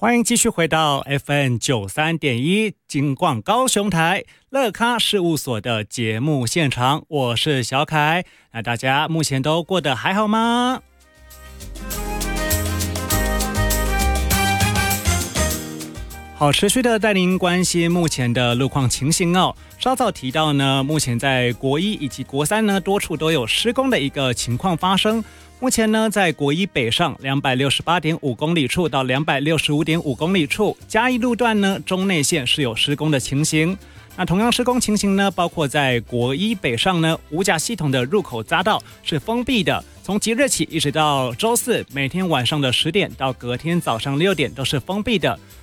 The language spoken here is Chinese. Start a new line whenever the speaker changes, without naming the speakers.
欢迎继续回到 FM93.1 金广高雄台乐咖事务所的节目现场，我是小凯。那大家目前都过得还好吗？好，持续的带您关心目前的路况情形哦。稍早提到呢，目前在国一以及国三呢，多处都有施工的一个情况发生。目前呢，在国一北上268.5公里处到265.5公里处，嘉义路段呢，中内线是有施工的情形。那同样施工情形呢，包括在国一北上呢，五甲系统的入口匝道是封闭的，从即日起一直到周四，每天晚上的10点到隔天早上6点都是封闭的。